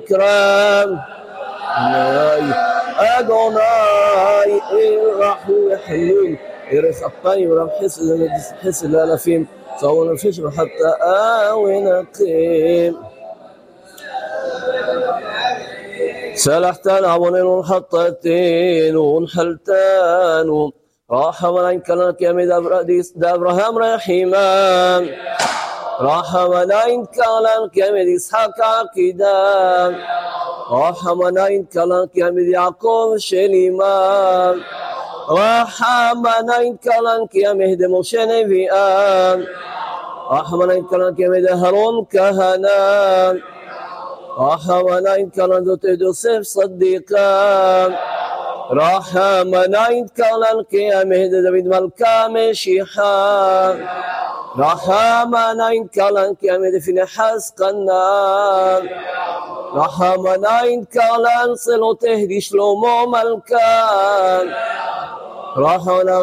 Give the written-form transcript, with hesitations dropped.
كرام أدوناي الرحمن الحليم إرث الطيب ورم حس الألفين صون الفجر حتى آوي قيم سلحتان عونين حطتين ونحلتان راح ملايك لك يا ميد أبراهام رحيمان راح ملايك لك يا ميد إسحاق عقيدان راح ملايك لك يا ميد يعقوب شليمان راح ملايك لك يا مهد موشى نبيان راح ملايك لك يا ميد هارون كهنان رحمنا إن كان يوسف صديقا رحمنا إن كان القيام داود ملكا مشيحا رحمنا إن كان القيام فينحاس قنان رحمنا إن كان صلو تهدي شلومو ملكا رحمنا